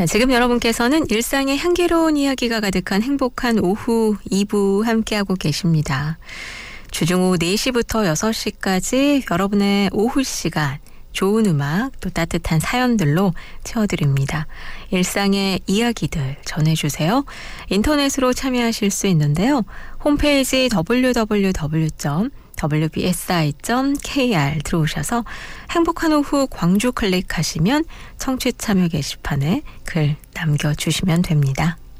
지금 여러분께서는 일상의 향기로운 이야기가 가득한 행복한 오후 2부 함께하고 계십니다. 주중 오후 4시부터 6시까지 여러분의 오후 시간 좋은 음악 또 따뜻한 사연들로 채워드립니다. 일상의 이야기들 전해주세요. 인터넷으로 참여하실 수 있는데요. 홈페이지 www.wbsi.kr 들어오셔서 행복한 오후 광주 클릭하시면 청취 참여 게시판에 글 남겨주시면 됩니다.